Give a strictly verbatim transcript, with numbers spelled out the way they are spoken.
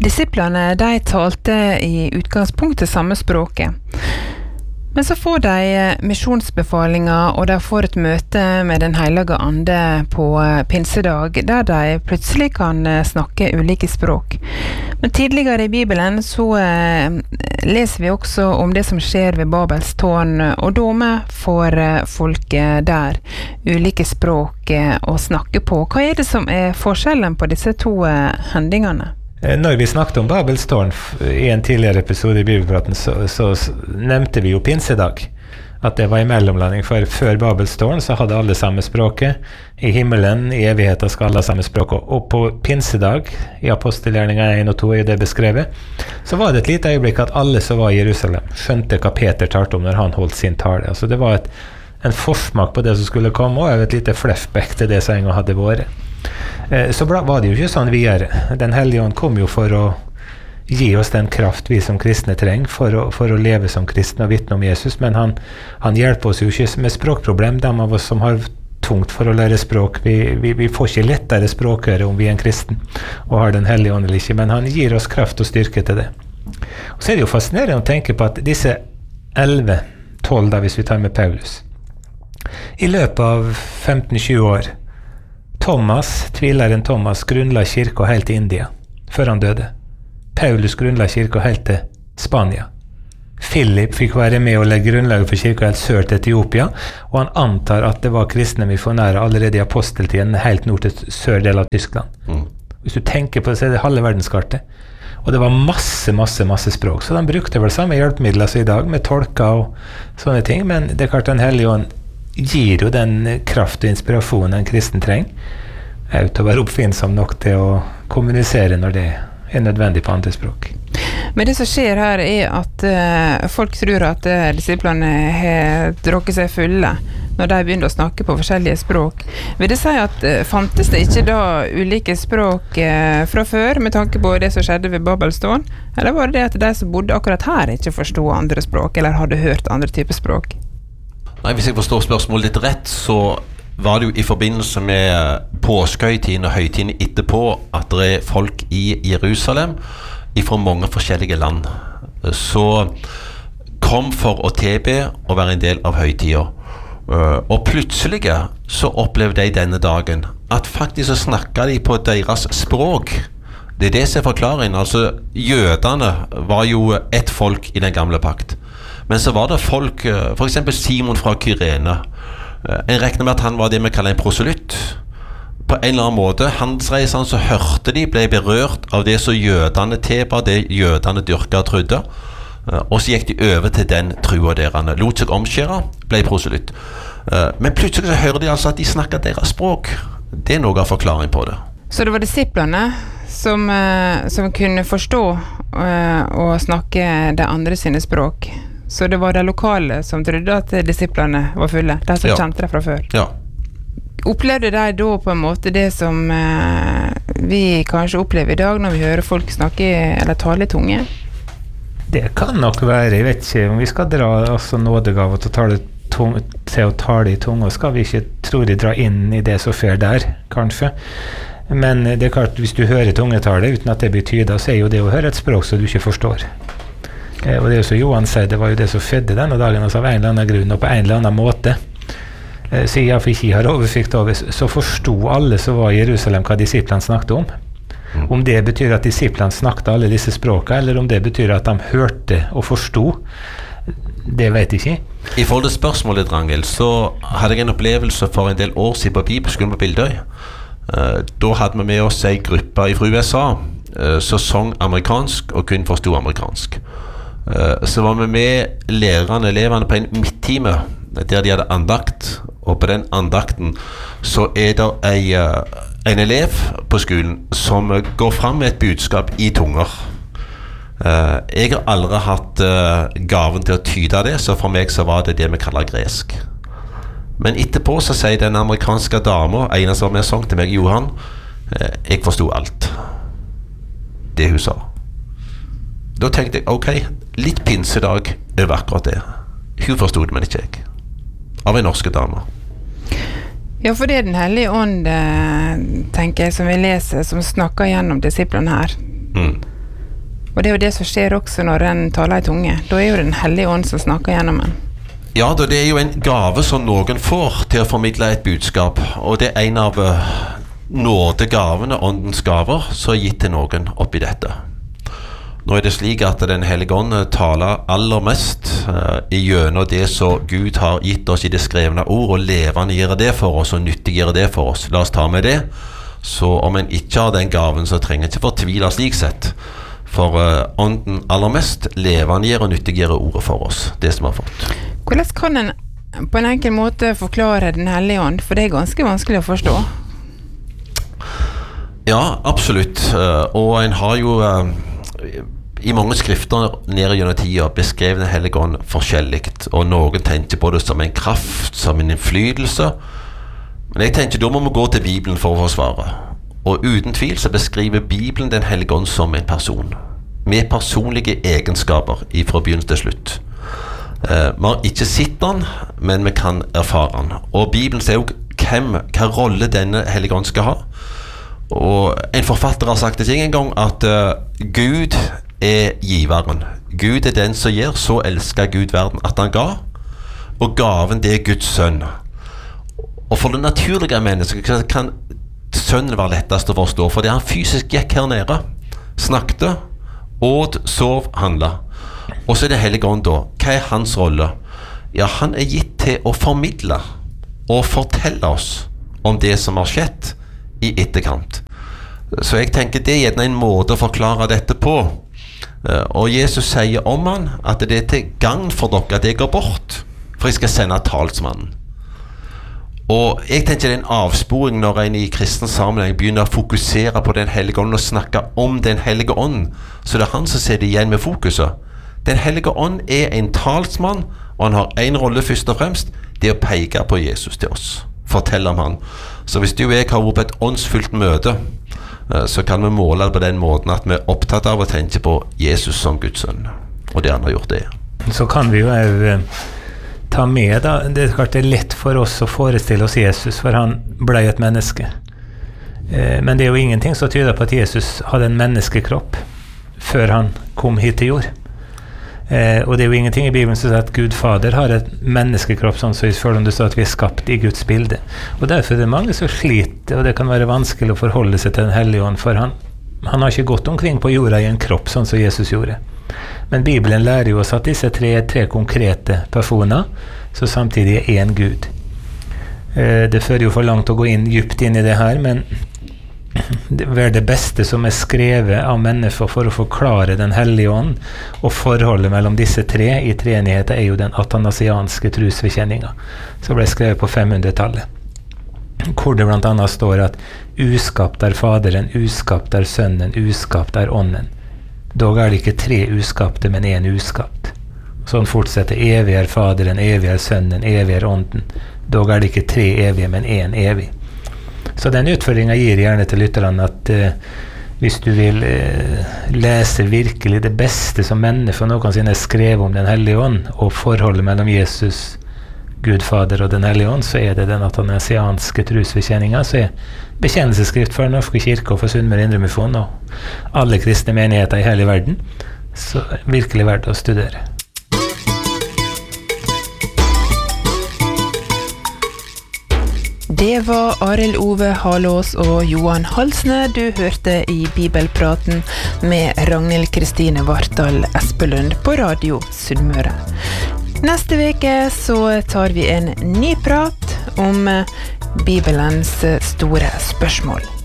Disiplene, de talte i utgangspunktet samme språket. Men så får de misjonsbefalinger, og de får et møte med den hellige ande på pinsedag, der de plutselig kan snakke ulike språk. Men tidligere i Bibelen så eh, leser vi også om det som skjer ved Babels tårn, og da får folk der ulike språk å snakke på. Hva er det som er forskjellen på disse to hendingene? Når vi snakket om Babels tårn i en tidligere episode i Bibelpraten, så, så nevnte vi jo pinsedag. At det var en mellomlanding, for før Babels tårn så hadde alle samme språket. I himmelen, i evigheten skal alle samme språket. Og på pinsedag, i apostelgjerningen en og to er det beskrevet, så var det et lite øyeblikk at alle som var i Jerusalem skjønte hva Peter talte om når han holdt sin tale. Altså det var et, en forsmak på det som skulle komme, og et lite flashback til det som en gang hadde vært. Så var det jo ikke sånn videre. Den hellige ånd kom jo for å gi oss den kraft vi som kristne trenger for å, for å leve som kristne og vitne om Jesus, men han, han hjelper oss jo ikke med språkproblem. De av oss som har tungt for å lære språk, vi, vi, vi får ikke lettere språkøre om vi er en kristen og har den hellige ånd eller ikke, men han gir oss kraft og styrke til det. Og så er det jo fascinerende å tenke på at disse elleve, tolv da hvis vi tar med Paulus, i løpet av femten til tjue år, Thomas, tvileren Thomas, grunnla kirka helt til India, før han døde. Paulus grunnla kirka helt til Spania. Philip fikk være med og legge grunnlaget for kirka helt sør til Etiopia, og han antar at det var kristne misjonærer allerede i aposteltiden helt nord til sør del av Tyskland. Mm. Hvis du tenker på det, så er det halve verdenskartet. Og det var masse, masse, masse språk, så de brukte vel samme hjelpemidler som i dag, med tolker og sånne ting, men det er klart den hellige ånd gir jo den kraft og inspirasjon en kristen trenger, er til å være oppfinnsom nok til å kommunisere når det er nødvendig på andre språk. Men det som skjer her er at uh, folk tror at uh, disiplene har drukket seg fulle når de begynner å snakke på forskjellige språk. Vil det si at uh, fantes det ikke da ulike språk uh, fra før med tanke på det som skjedde ved Babels tårn? Eller var det det at de som bodde akkurat her ikke forstod andre språk, eller hadde hørt andre typer språk? Nei, hvis jeg forstår spørsmålet litt rett, så var det jo i forbindelse med påskehøytiden og høytiden etterpå at det er folk i Jerusalem fra mange forskjellige land som kom for å tilbe og være en del av høytiden. Og plutselig så opplevde de denne dagen at faktisk så snakket de på deres språk. Det er det som er forklaringen. Altså, jødene var jo et folk i den gamle pakt. Men så var det folk, for eksempel Simon fra Kyrene. En regner med at han var det vi kaller en proselytt. På en eller annen måte, handelsreisene så hørte de, ble berørt av det som jødene tilba, det jødene dyrket og trodde. Og så gikk de over til den trua derene. Lot seg omskjære, ble proselytt. Men plutselig så hører de altså at de snakker deres språk. Det er noe av forklaring på det. Så det var disiplene som, som kunne forstå og snakke de andre sine språk? Så det var de lokale som trodde at disiplene var fulle, de som ja. Kjente det fra før. Ja. Opplevde de da på en måte det som eh, vi kanskje opplever i dag når vi hører folk snakke eller tale i tunge? Det kan nok være, jeg vet ikke om vi skal dra altså, nådegave til å tale, tung, til å tale i tunge, skal vi ikke trolig dra inn i det som skjer der, kanskje. Men det er klart, hvis du hører tungetale uten at det blir tydet, så er jo det å høre et språk som du ikke forstår. Eh, og det er jo som Johan sier, det var jo det som skjedde denne dagen, altså av en eller annen grunn og på en eller annen måte. Eh, så jeg for ikke har overfikt over, så forstod alle som var i Jerusalem hva disiplene snakket om. Mm. Om det betyr at disiplene snakket alle disse språkene, eller om det betyr at de hørte og forstod, det vet jeg ikke. I forhold til spørsmålet, Rangel, så hadde jeg en opplevelse for en del år siden på Bibelskolen på Bildøy. Eh, da hadde vi med oss en gruppe fra U S A eh, som sang amerikansk og kun forstod amerikansk. Så var vi med lærerne, eleverne på en midttime der de hadde andakt, og på den andakten så er det en, en elev på skolen som går frem med et budskap i tunger. Jeg har aldri hatt gaven til å tyde det, så for meg så var det det vi kaller gresk. Men etterpå så sier den amerikanske dama, en som var med sang til meg, Johan, jeg forstod alt det hun sa. Da tenkte jeg, ok, litt pinsedag over akkurat det. Hun forstod det, men ikke jeg. Av en norske dame. Ja, for det er den hellige ånd, tenker jeg, som vi leser, som snakker gjennom disiplene her. Mm. Og det er jo det som skjer også når en taler i tunge. Da er jo den hellige ånd som snakker gjennom en. Ja, det er jo en gave som noen får til å formidle et budskap, og det er en av uh, nådegavene, åndens gaver, som er gitt til noen oppi dette. Nå er det slik at Den hellige ånd taler aller mest uh, i gjennom det som Gud har gitt oss i det skrevne ord, og levende gjør det for oss, og nyttig gjør det for oss. La oss ta med det. Så om en ikke har den gaven, så trenger en ikke fortvile slik sett. For uh, ånden aller mest levende gjør og nyttig gjør ordet for oss, det som har fått. Hvordan kan en på en enkel måte forklare Den hellige ånd? For det er ganske vanskelig å forstå. Ja, absolutt. Uh, og en har jo uh, i mange skrifter nede gjennom tida beskrevet Den hellige ånd forskjelligt, og noen tenker på det som en kraft, som en innflytelse. Men jeg tenker da må vi gå til Bibelen for å forsvare. Og uten tvil så beskriver Bibelen Den hellige ånd som en person, med personlige egenskaper fra begynnelse til slutt. Uh, vi har ikke sett den, men vi kan erfare den. Og Bibelen sier jo hvem, hva rolle denne hellige ånd skal ha. Og en forfatter har sagt det en gang, at uh, Gud er giveren. Gud er den som gir, så elsker Gud verden at han ga, og gaven det er Guds sønn. Og for det naturlige mennesket kan sønnen være lettest å forstå, for det han fysisk gikk her nede, snakket, åt, sov, handlet. Og så er det hellige ånd da. Hva er hans rolle? Ja, han er gitt til å formidle og fortelle oss om det som har skjedd i etterkant. Så jeg tenker det er gjerne en måte å forklare dette på. Og Jesus sier om han at det er til gagn for dere at jeg går bort, for jeg skal sende talsmannen. Og jeg tenker det er en avsporing når en i kristen sammenheng begynner å fokusere på Den hellige ånd og snakke om Den hellige ånd, så det er han som ser det igjen med fokuset. Den hellige ånd er en talsmann, og han har en rolle først og fremst, det er å peke på Jesus til oss, fortelle om han. Så hvis du og jeg har vært på et åndsfullt møte, så kan vi måle det på den måten at vi er opptatt av å tenke på Jesus som Guds sønn, og det han har gjort det. Så kan vi jo ta med da, det er klart det er lett for oss å forestille oss Jesus, for han ble et menneske. Men det er jo ingenting som tyder på at Jesus hadde en menneskekropp før han kom hit til jord. Eh, og det er jo ingenting i Bibelen som sier at Gud Fader har et menneskekropp sånn som selv om det står at vi er skapt i Guds bilde. Og derfor er det mange som sliter, og det kan være vanskelig å forholde seg til Den hellige ånd, for han, han har ikke gått omkring på jorda i en kropp sånn som Jesus gjorde. Men Bibelen lærer jo oss at disse tre er tre konkrete personer, så samtidig er en Gud. Eh, det fører jo for langt å gå inn, dypt inn i det her, men det er det beste som er skrevet av mennesker for å forklare Den hellige ånd, og forholdet mellom disse tre i treenigheten er jo den atanasianske trosbekjenninga, som ble skrevet på femhundretallet, hvor det blant annet står at uskapt er Faderen, uskapt er Sønnen, uskapt er Ånden. Dog er det ikke tre uskapte, men en uskapt. Sånn fortsetter: evig er Faderen, evig er Sønnen, evig er Ånden. Dog er det ikke tre evige, men en evig. Så den utfordringen gir gjerne til lytterne at uh, hvis du vil uh, lese virkelig det beste som mennesker noensinne er skrevet om Den hellige ånd, og forholdet mellom Jesus, Gud Fader og Den hellige ånd, så er det den atanasianske trosbekjenninga, så er bekjennelsesskrift for Den norske kirke og for Sunnmøre Indre Misjon og alle kristne menigheter i hele verden, så virkelig verdt å studere. Det var Arild Ove Halås og Johan Halsne du hørte i Bibelpraten med Ragnhild Kristine Vartdal Espelund på Radio Sunnmøre. Neste veke så tar vi en ny prat om Bibelens store spørsmål.